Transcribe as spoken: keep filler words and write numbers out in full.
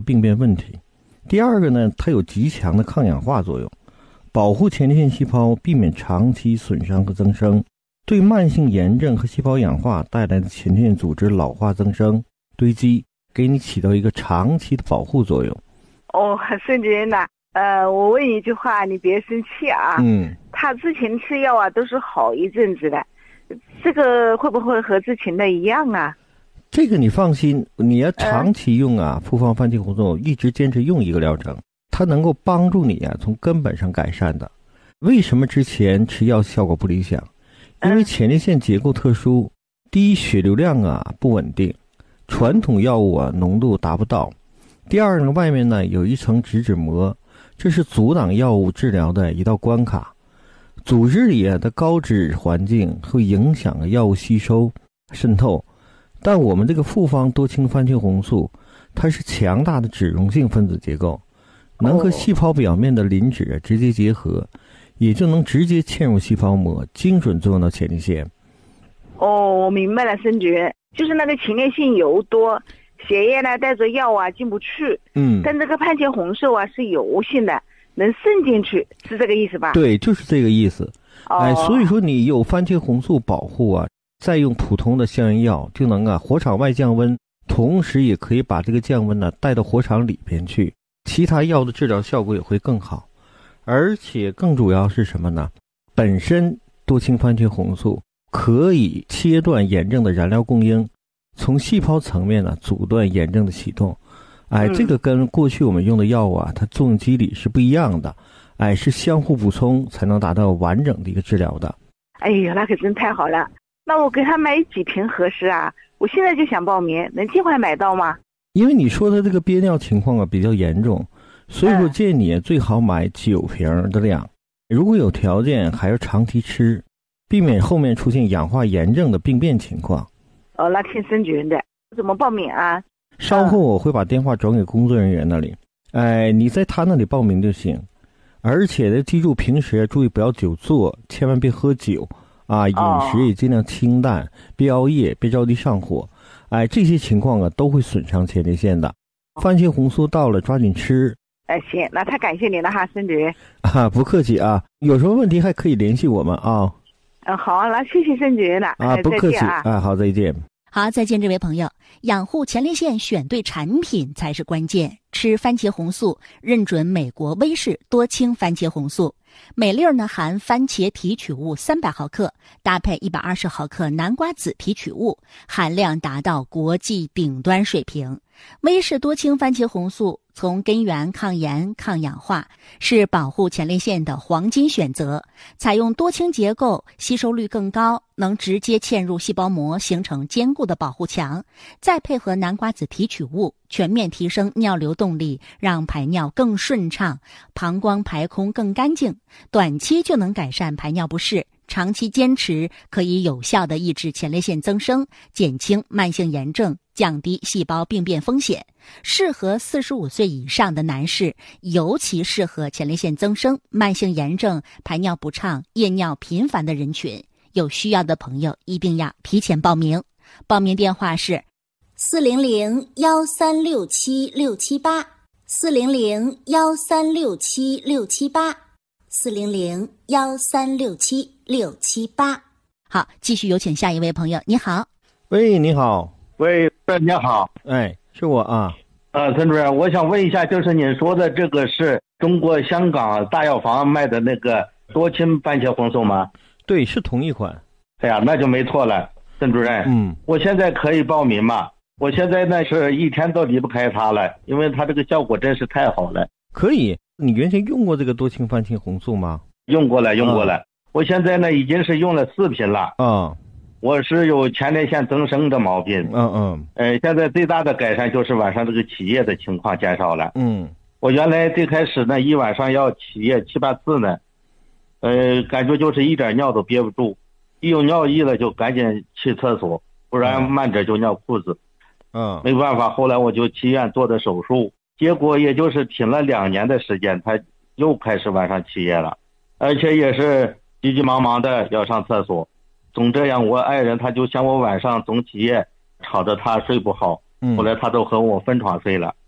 病变问题。第二个呢，它有极强的抗氧化作用，保护前列腺细胞，避免长期损伤和增生，对慢性炎症和细胞氧化带来的前列腺组织老化增生堆积，给你起到一个长期的保护作用。 哦，孙主任呐，呃，我问你一句话，你别生气啊。 嗯， 他之前吃药啊都是好一阵子的，这个会不会和之前的一样啊？ 这个你放心，你要长期用啊，复方番茄红素一直坚持用一个疗程，它能够帮助你啊从根本上改善的。为什么之前吃药效果不理想？因为前列腺结构特殊，第一血流量啊不稳定，传统药物啊浓度达不到。第二呢，外面呢有一层脂质膜，这是阻挡药物治疗的一道关卡。组织里啊的高脂环境会影响药物吸收渗透，但我们这个复方多氢番茄红素，它是强大的脂溶性分子结构，能和细胞表面的磷脂直接结合，也就能直接嵌入细胞膜，精准作用到前列腺。 哦，我明白了，孙主任，就是那个前列腺油多，血液呢带着药啊进不去， 嗯， 但这个番茄红素啊是油性的，能渗进去，是这个意思吧？ 对，就是这个意思。 哦、 哎，所以说你有番茄红素保护啊，再用普通的消炎药就能啊火场外降温，同时也可以把这个降温呢带到火场里边去，其他药的治疗效果也会更好。而且更主要是什么呢？本身多氢番茄红素可以切断炎症的燃料供应，从细胞层面呢阻断炎症的启动。哎，这个跟过去我们用的药物啊，它作用机理是不一样的，哎，是相互补充才能达到完整的一个治疗的。 哎呀，那可真太好了！那我给他买几瓶合适啊？我现在就想报名，能尽快买到吗？ 因为你说的这个憋尿情况啊比较严重，所以说建议你最好买九瓶的量，如果有条件还要长期吃，避免后面出现氧化炎症的病变情况。 哦，那听孙主任的，怎么报名啊？ 稍后我会把电话转给工作人员那里，哎，你在他那里报名就行。而且呢，记住平时注意不要久坐，千万别喝酒啊，饮食也尽量清淡，别熬夜，别着急上火。哎，这些情况啊都会损伤前列腺的。番茄红素到了，抓紧吃。 哎，行，那太感谢您了哈，孙主任。 啊，不客气啊，有什么问题还可以联系我们啊。 嗯，好，那谢谢孙主任了。 啊，不客气啊， 啊，好，再见。 好，再见，这位朋友。养护前列腺选对产品才是关键。吃番茄红素，认准美国威士多氢番茄红素。每粒呢含番茄提取物三百毫克，搭配一百二十毫克南瓜籽提取物，含量达到国际顶端水平。威士多氢番茄红素从根源抗炎抗氧化，是保护前列腺的黄金选择。采用多氢结构，吸收率更高，能直接嵌入细胞膜，形成坚固的保护墙。再配合南瓜籽提取物，全面提升尿流动力，让排尿更顺畅，膀胱排空更干净。短期就能改善排尿不适，长期坚持可以有效地抑制前列腺增生，减轻慢性炎症，降低细胞病变风险。适合四十五岁以上的男士，尤其适合前列腺增生、慢性炎症、排尿不畅、夜尿频繁的人群。有需要的朋友一定要提前报名。报名电话是四零零幺三六七六七八，四零零幺三六七六七八，四零零幺三六七六七八。好，继续有请下一位朋友。你好。 喂，你好。 喂，你好。 哎，是我啊。 呃，陈主任，我想问一下，就是您说的这个是中国香港大药房卖的那个多氢番茄红素吗？ 对，是同一款。 哎呀，那就没错了，陈主任。 嗯， 我现在可以报名吗？我现在呢是一天都离不开它了，因为它这个效果真是太好了。 可以，你原先用过这个多氢番茄红素吗？ 用过了，用过了。嗯、我现在呢已经是用了四瓶了。 啊、嗯， 我是有前列腺增生的毛病。 嗯嗯。 呃，现在最大的改善就是晚上这个起夜的情况减少了。 嗯。 我原来最开始呢一晚上要起夜七八次呢，呃，感觉就是一点尿都憋不住，一有尿意了就赶紧去厕所，不然慢着就尿裤子。 嗯， 没办法，后来我就去医院做的手术，结果也就是停了两年的时间，他又开始晚上起夜了，而且也是急急忙忙的要上厕所。总这样，我爱人他就嫌我晚上总起夜，吵着他睡不好，后来他都和我分床睡了。